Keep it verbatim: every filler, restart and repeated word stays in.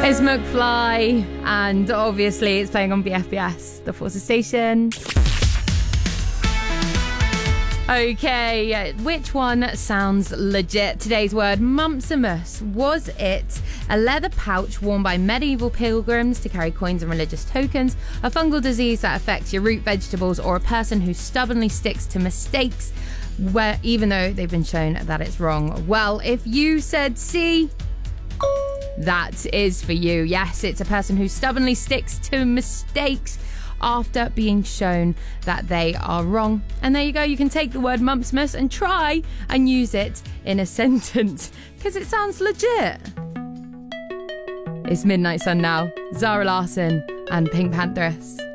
It's McFly, and obviously it's playing on B F B S, the Forces Station. Okay, which one sounds legit? Today's word, mumpsimus. Was it a leather pouch worn by medieval pilgrims to carry coins and religious tokens, a fungal disease that affects your root vegetables, or a person who stubbornly sticks to mistakes where even though they've been shown that it's wrong? Well, if you said C, that is for you. Yes, it's a person who stubbornly sticks to mistakes after being shown that they are wrong. And there you go, you can take the word mumpsimus and try and use it in a sentence because it sounds legit. It's Midnight Sun now, Zara Larsson and Pink Panthers.